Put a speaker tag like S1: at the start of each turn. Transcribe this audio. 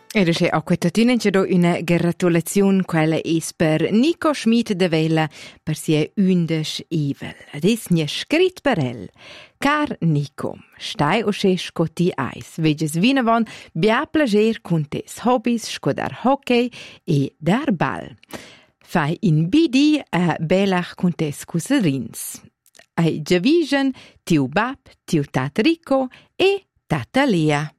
S1: E da a quetta c'è do una gratulazione quella is per Nico Schmid de Vella per sia undes ivel. Adis nie scrit per el. Car Nico, stai o sche scoti eis. Veges vinavon bia plager con tes hobbies, scodar hockey e dar ball. Fai in bidi a belach con tes cusadrins. Ai giavigen tiu bab, tiu tat Rico e tata Lea.